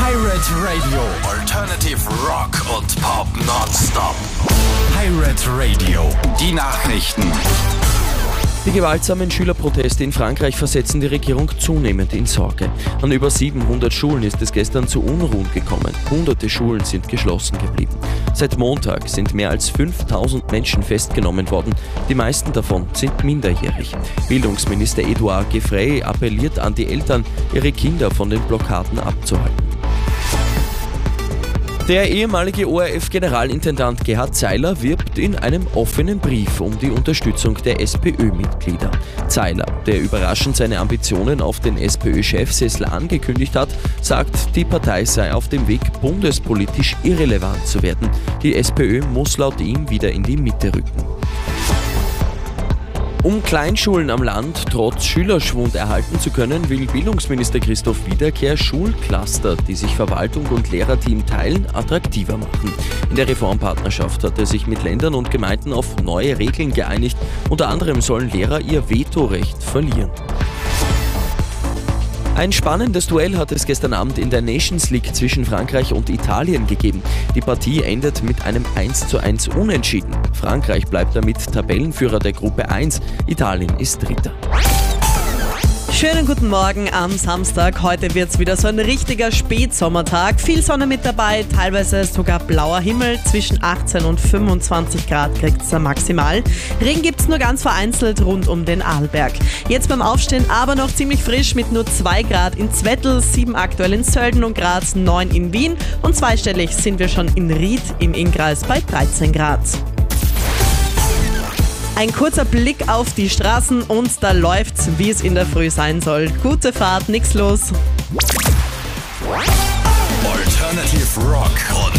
Pirate Radio, Alternative Rock und Pop nonstop. Pirate Radio, die Nachrichten. Die gewaltsamen Schülerproteste in Frankreich versetzen die Regierung zunehmend in Sorge. An über 700 Schulen ist es gestern zu Unruhen gekommen. Hunderte Schulen sind geschlossen geblieben. Seit Montag sind mehr als 5000 Menschen festgenommen worden. Die meisten davon sind minderjährig. Bildungsminister Edouard Gefrey appelliert an die Eltern, ihre Kinder von den Blockaden abzuhalten. Der ehemalige ORF-Generalintendant Gerhard Zeiler wirbt in einem offenen Brief um die Unterstützung der SPÖ-Mitglieder. Zeiler, der überraschend seine Ambitionen auf den SPÖ-Chefsessel angekündigt hat, sagt, die Partei sei auf dem Weg, bundespolitisch irrelevant zu werden. Die SPÖ muss laut ihm wieder in die Mitte rücken. Um Kleinschulen am Land trotz Schülerschwund erhalten zu können, will Bildungsminister Christoph Wiederkehr Schulcluster, die sich Verwaltung und Lehrerteam teilen, attraktiver machen. In der Reformpartnerschaft hat er sich mit Ländern und Gemeinden auf neue Regeln geeinigt. Unter anderem sollen Lehrer ihr Vetorecht verlieren. Ein spannendes Duell hat es gestern Abend in der Nations League zwischen Frankreich und Italien gegeben. Die Partie endet mit einem 1:1 Unentschieden. Frankreich bleibt damit Tabellenführer der Gruppe 1, Italien ist Dritter. Schönen guten Morgen am Samstag. Heute wird es wieder so ein richtiger Spätsommertag. Viel Sonne mit dabei, teilweise sogar blauer Himmel. Zwischen 18 und 25 Grad kriegt es da maximal. Regen gibt es nur ganz vereinzelt rund um den Arlberg. Jetzt beim Aufstehen aber noch ziemlich frisch mit nur 2 Grad in Zwettl, 7 aktuell in Sölden und Graz, 9 in Wien. Und zweistellig sind wir schon in Ried im Innkreis bei 13 Grad. Ein kurzer Blick auf die Straßen und da läuft's, wie es in der Früh sein soll. Gute Fahrt, nix los. Alternative Rock und